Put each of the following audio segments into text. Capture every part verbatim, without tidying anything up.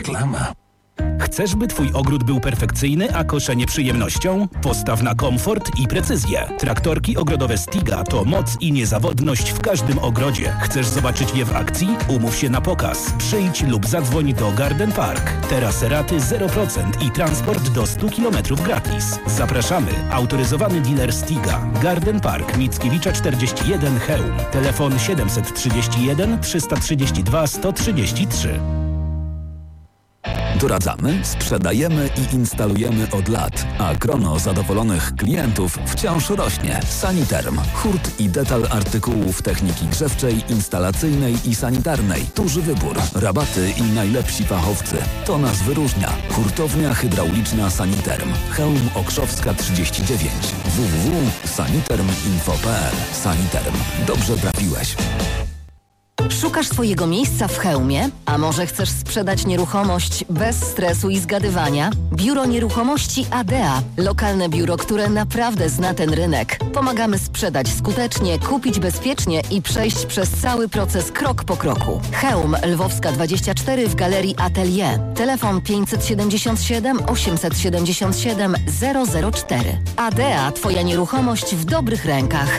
Reklama. Chcesz, by twój ogród był perfekcyjny, a koszenie przyjemnością? Postaw na komfort i precyzję. Traktorki ogrodowe Stiga to moc i niezawodność w każdym ogrodzie. Chcesz zobaczyć je w akcji? Umów się na pokaz. Przyjdź lub zadzwoń do Garden Park. Teraz raty zero procent i transport do stu kilometrów gratis. Zapraszamy. Autoryzowany dealer Stiga. Garden Park Mickiewicza czterdzieści jeden Chełm. Telefon siedem trzy jeden, trzysta trzydzieści dwa, sto trzydzieści trzy. Doradzamy, sprzedajemy i instalujemy od lat, a grono zadowolonych klientów wciąż rośnie. Saniterm. Hurt i detal artykułów techniki grzewczej, instalacyjnej i sanitarnej. Duży wybór, rabaty i najlepsi fachowcy. To nas wyróżnia. Hurtownia hydrauliczna Saniterm. Chełm Okrzowska trzydzieści dziewięć. w w w kropka saniterm kropka info kropka p l. Saniterm. Dobrze trafiłeś. Szukasz swojego miejsca w Chełmie? A może chcesz sprzedać nieruchomość bez stresu i zgadywania? Biuro Nieruchomości Adea. Lokalne biuro, które naprawdę zna ten rynek. Pomagamy sprzedać skutecznie, kupić bezpiecznie i przejść przez cały proces krok po kroku. Chełm, Lwowska dwadzieścia cztery w Galerii Atelier. Telefon pięćset siedemdziesiąt siedem, osiemset siedemdziesiąt siedem, zero zero cztery. Adea, twoja nieruchomość w dobrych rękach.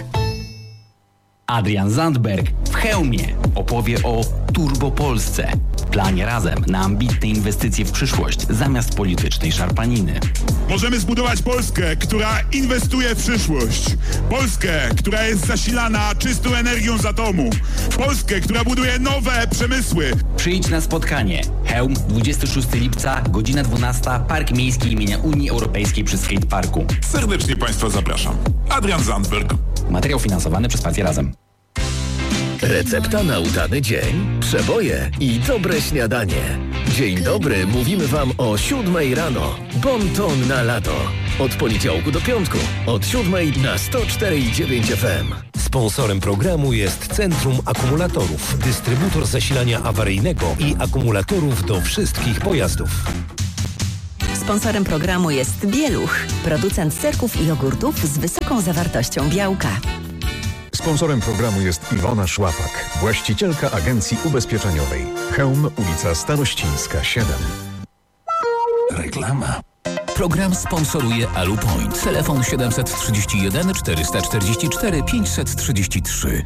Adrian Zandberg w Chełmie opowie o Turbo Polsce. Planie razem na ambitne inwestycje w przyszłość zamiast politycznej szarpaniny. Możemy zbudować Polskę, która inwestuje w przyszłość. Polskę, która jest zasilana czystą energią z atomu. Polskę, która buduje nowe przemysły. Przyjdź na spotkanie. Chełm, dwudziestego szóstego lipca, godzina dwunasta, Park Miejski imienia Unii Europejskiej przy Skateparku. Serdecznie Państwa zapraszam. Adrian Zandberg. Materiał finansowany przez Partię Razem. Recepta na udany dzień, przeboje i dobre śniadanie. Dzień dobry, mówimy Wam o siódmej rano. Bon ton na lato. Od poniedziałku do piątku. Od siódmej na sto cztery i dziewięć F M. Sponsorem programu jest Centrum Akumulatorów. Dystrybutor zasilania awaryjnego i akumulatorów do wszystkich pojazdów. Sponsorem programu jest Bieluch. Producent serków i jogurtów z wysoką zawartością białka. Sponsorem programu jest Iwona Szłapak, właścicielka agencji ubezpieczeniowej. Chełm, ulica Starościńska siedem. Reklama. Program sponsoruje Alupoint. Telefon siedem trzy jeden, czterysta czterdzieści cztery, pięćset trzydzieści trzy.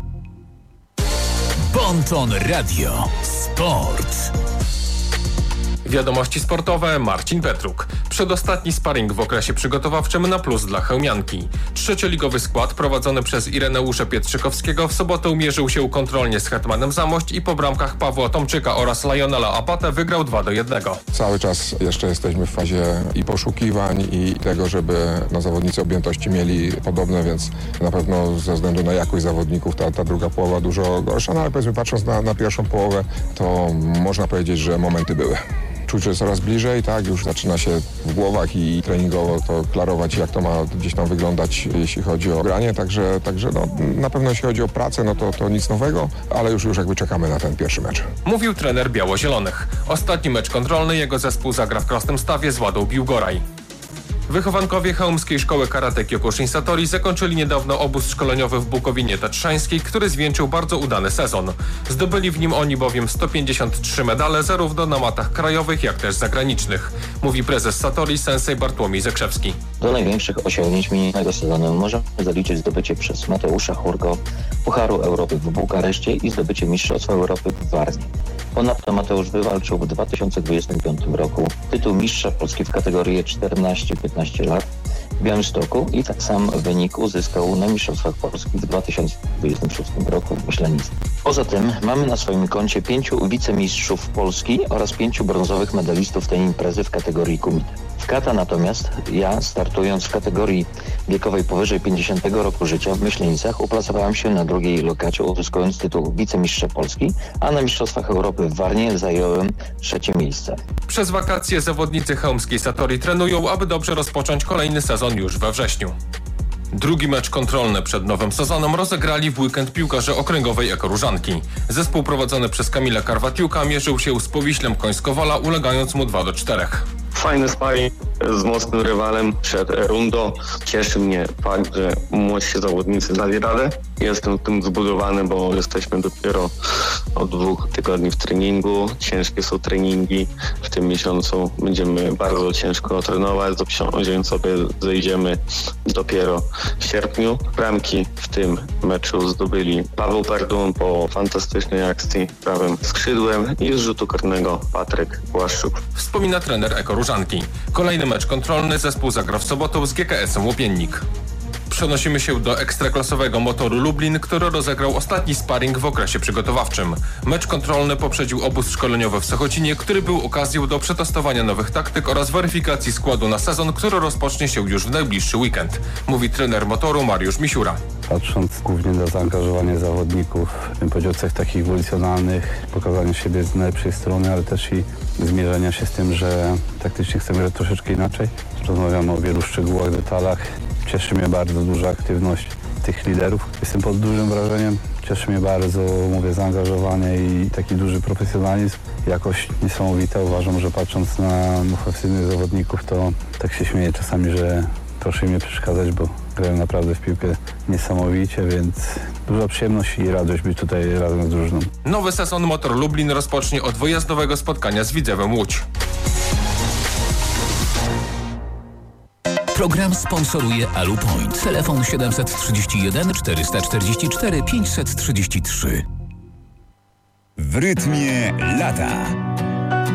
Bonton Radio. Sport. Wiadomości sportowe, Marcin Petruk. Przedostatni sparring w okresie przygotowawczym na plus dla chełmianki. Trzecioligowy skład prowadzony przez Ireneusza Pietrzykowskiego w sobotę umierzył się kontrolnie z Hetmanem Zamość i po bramkach Pawła Tomczyka oraz Lionela Apatę wygrał dwa do jednego. Cały czas jeszcze jesteśmy w fazie i poszukiwań i tego, żeby no, zawodnicy objętości mieli podobne, więc na pewno ze względu na jakość zawodników ta, ta druga połowa dużo gorsza, no ale powiedzmy patrząc na, na pierwszą połowę, to można powiedzieć, że momenty były. Czuć, że coraz bliżej, tak, już zaczyna się w głowach i treningowo to klarować, jak to ma gdzieś tam wyglądać, jeśli chodzi o granie, także, także no, na pewno jeśli chodzi o pracę, no to, to nic nowego, ale już, już jakby czekamy na ten pierwszy mecz. Mówił trener biało-zielonych. Ostatni mecz kontrolny jego zespół zagra w Krosnem-Stawie z Ładą Biłgoraj. Wychowankowie chełmskiej szkoły karate Kyokushin Satori zakończyli niedawno obóz szkoleniowy w Bukowinie Tatrzańskiej, który zwieńczył bardzo udany sezon. Zdobyli w nim oni bowiem sto pięćdziesiąt trzy medale zarówno na matach krajowych, jak też zagranicznych, mówi prezes Satori sensei Bartłomiej Zakrzewski. Do największych osiągnięć minionego sezonu możemy zaliczyć zdobycie przez Mateusza Hurgo Pucharu Europy w Bukareszcie i zdobycie Mistrzostwa Europy w Warnie. Ponadto Mateusz wywalczył w dwa tysiące dwudziestym piątym roku tytuł mistrza Polski w kategorii czternaście piętnaście lat w Białymstoku i tak sam wynik uzyskał na Mistrzostwach Polski w dwa tysiące dwudziestym szóstym roku w Myślenicy. Poza tym mamy na swoim koncie pięciu wicemistrzów Polski oraz pięciu brązowych medalistów tej imprezy w kategorii kumite. W kata natomiast ja, startując w kategorii wiekowej powyżej pięćdziesiątego roku życia w Myślenicach, uplasowałem się na drugiej lokacie, uzyskując tytuł wicemistrza Polski, a na Mistrzostwach Europy w Warnie zająłem trzecie miejsce. Przez wakacje zawodnicy chełmskiej Satori trenują, aby dobrze rozpocząć kolejny sezon już we wrześniu. Drugi mecz kontrolny przed nowym sezonem rozegrali w weekend piłkarze okręgowej Ekoróżanki. Zespół prowadzony przez Kamila Karwatiuka mierzył się z Powiślem Końskowola, ulegając mu dwa do czterech. Fajny sparring z mocnym rywalem przed rundą. Cieszy mnie fakt, że młodsi zawodnicy dali radę. Jestem w tym zbudowany, bo jesteśmy dopiero od dwóch tygodni w treningu. Ciężkie są treningi. W tym miesiącu będziemy bardzo ciężko trenować. Z obciążeń sobie zejdziemy dopiero w sierpniu. Bramki w tym meczu zdobyli Paweł Perdun po fantastycznej akcji prawym skrzydłem i z rzutu karnego Patryk Błaszczuk. Wspomina trener Eko-Różanki. Kolejny mecz kontrolny zespół zagra w sobotę z G K S-em Łopiennik. Przenosimy się do ekstraklasowego Motoru Lublin, który rozegrał ostatni sparring w okresie przygotowawczym. Mecz kontrolny poprzedził obóz szkoleniowy w Sochocinie, który był okazją do przetestowania nowych taktyk oraz weryfikacji składu na sezon, który rozpocznie się już w najbliższy weekend. Mówi trener Motoru Mariusz Misiura. Patrząc głównie na zaangażowanie zawodników, bym powiedział cech takich ewolucjonalnych, pokazania siebie z najlepszej strony, ale też i zmierzenia się z tym, że taktycznie chcemy grać troszeczkę inaczej. Rozmawiamy o wielu szczegółach, detalach. Cieszy mnie bardzo duża aktywność tych liderów. Jestem pod dużym wrażeniem. Cieszy mnie bardzo, mówię, zaangażowanie i taki duży profesjonalizm. Jakość niesamowita. Uważam, że patrząc na ofensywnych zawodników, to tak się śmieję czasami, że proszę im nie przeszkadzać, bo grają naprawdę w piłkę niesamowicie, więc duża przyjemność i radość być tutaj razem z drużyną. Nowy sezon Motor Lublin rozpocznie od wyjazdowego spotkania z Widzewem Łódź. Program sponsoruje Alupoint. Telefon siedem trzy jeden cztery cztery cztery pięć trzy trzy. W rytmie lata.